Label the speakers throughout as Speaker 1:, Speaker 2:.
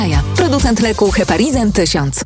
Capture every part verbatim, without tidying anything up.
Speaker 1: Producent leku Heparizin tysiąc.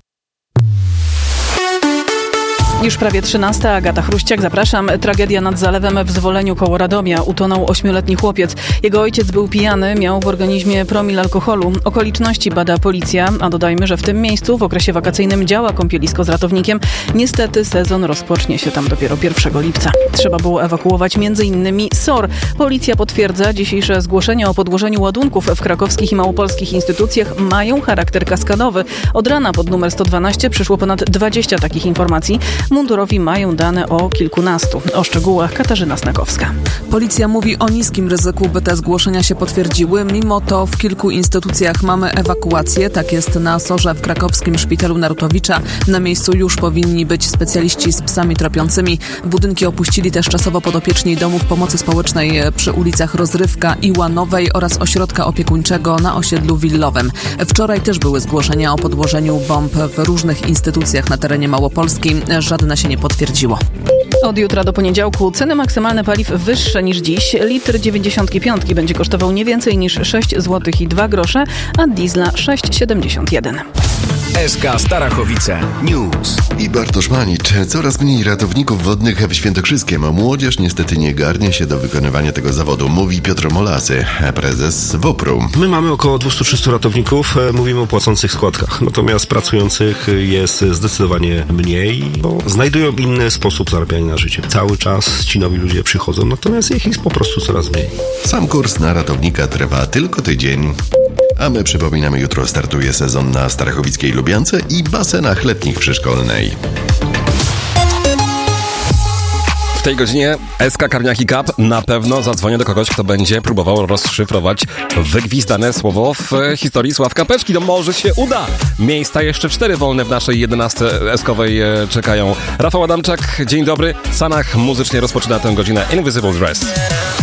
Speaker 2: Już prawie trzynasta. Agata Chruściak, zapraszam. Tragedia nad zalewem w Zwoleniu koło Radomia. Utonął ośmioletni chłopiec. Jego ojciec był pijany, miał w organizmie promil alkoholu. Okoliczności bada policja, a dodajmy, że w tym miejscu w okresie wakacyjnym działa kąpielisko z ratownikiem. Niestety sezon rozpocznie się tam dopiero pierwszego lipca. Trzeba było ewakuować między innymi S O R. Policja potwierdza, dzisiejsze zgłoszenia o podłożeniu ładunków w krakowskich i małopolskich instytucjach mają charakter kaskadowy. Od rana pod numer sto dwanaście przyszło ponad dwadzieścia takich informacji. Mundurowi mają dane o kilkunastu. O szczegółach Katarzyna Snakowska.
Speaker 3: Policja mówi o niskim ryzyku, by te zgłoszenia się potwierdziły. Mimo to w kilku instytucjach mamy ewakuację. Tak jest na S O R-ze w krakowskim szpitalu Narutowicza. Na miejscu już powinni być specjaliści z psami tropiącymi. Budynki opuścili też czasowo podopieczni domów pomocy społecznej przy ulicach Rozrywka i Łanowej oraz ośrodka opiekuńczego na osiedlu Willowem. Wczoraj też były zgłoszenia o podłożeniu bomb w różnych instytucjach na terenie Małopolski. Żadne się nie potwierdziło.
Speaker 2: Od jutra do poniedziałku ceny maksymalne paliw wyższe niż dziś. Litr dziewięćdziesiątki piątki będzie kosztował nie więcej niż sześć złotych i dwa grosze, a diesla sześć siedemdziesiąt jeden.
Speaker 4: S K Starachowice News.
Speaker 5: I Bartosz Manicz. Coraz mniej ratowników wodnych w Świętokrzyskiem. Młodzież niestety nie garnie się do wykonywania tego zawodu, mówi Piotr Molasy, prezes W O P R u.
Speaker 6: My mamy około dwieście trzysta ratowników, mówimy o płacących składkach. Natomiast pracujących jest zdecydowanie mniej, bo znajdują inny sposób zarabiania na życie. Cały czas ci nowi ludzie przychodzą, natomiast ich jest po prostu coraz mniej.
Speaker 5: Sam kurs na ratownika trwa tylko tydzień. A my przypominamy, jutro startuje sezon na Starachowickiej Lubiance i basenach letnich przy Szkolnej.
Speaker 7: W tej godzinie S K Karniaki Cup na pewno zadzwonię do kogoś, kto będzie próbował rozszyfrować wygwizdane słowo w historii Sławka Peczki. No może się uda. Miejsca jeszcze cztery wolne w naszej jedenastce eskowej czekają. Rafał Adamczak, dzień dobry. Sanach muzycznie rozpoczyna tę godzinę Invisible Dress.